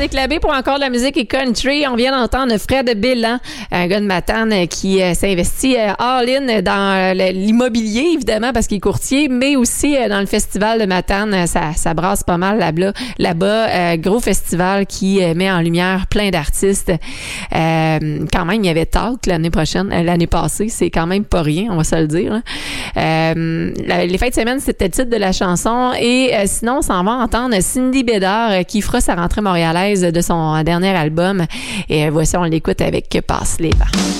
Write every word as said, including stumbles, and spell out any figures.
Véronique Labbé pour encore de la musique et country. On vient d'entendre Fred Bélan, un gars de Matane qui euh, s'investit euh, all-in dans euh, l'immobilier, évidemment, parce qu'il est courtier, mais aussi euh, dans le festival de Matane. Ça, ça brasse pas mal là-bas. Là-bas, euh, gros festival qui euh, met en lumière plein d'artistes. Euh, quand même, il y avait Talk l'année prochaine, euh, l'année passée. C'est quand même pas rien, on va se le dire. Là. Euh, la, les fins de semaine, c'était le titre de la chanson. Et euh, sinon, on s'en va entendre Cindy Bédard euh, qui fera sa rentrée montréalaise de son dernier album. Et euh, voici, on l'écoute avec Passe les vents.